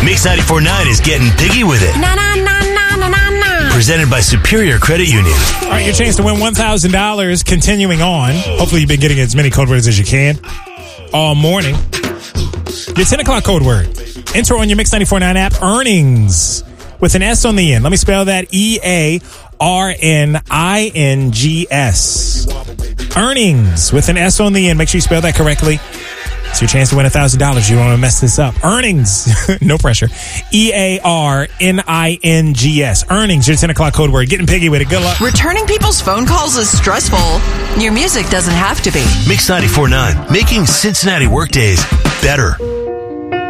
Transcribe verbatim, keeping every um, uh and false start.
Mix ninety-four point nine is getting piggy with it. Na na na na na na na. Presented by Superior Credit Union. All right, your chance to win one thousand dollars continuing on. Hopefully you've been getting as many code words as you can all morning. Your ten o'clock code word. Enter on your Mix ninety-four point nine app, earnings, with an S on the end. Let me spell that. E A R N I N G S. Earnings, with an S on the end. Make sure you spell that correctly. It's your chance to win one thousand dollars. You don't want to mess this up. Earnings. No pressure. E A R N I N G S. Earnings. Your ten o'clock code word. Getting piggy with it. Good luck. Returning people's phone calls is stressful. Your music doesn't have to be. Mix ninety-four point nine. Making Cincinnati workdays better.